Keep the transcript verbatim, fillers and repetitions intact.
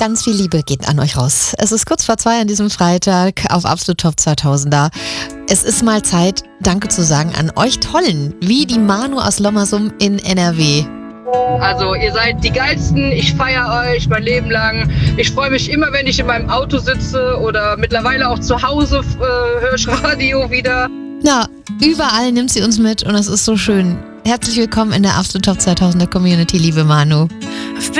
ganz viel Liebe geht an euch raus. Es ist kurz vor zwei an diesem Freitag auf Absolut Top zweitausender. Es ist mal Zeit, Danke zu sagen an euch Tollen, wie die Manu aus Lommersum in N R W. Also ihr seid die Geilsten, ich feiere euch mein Leben lang. Ich freue mich immer, wenn ich in meinem Auto sitze oder mittlerweile auch zu Hause äh, höre ich Radio wieder. Ja, überall nimmt sie uns mit und es ist so schön. Herzlich willkommen in der Absolut Top zweitausender Community, liebe Manu.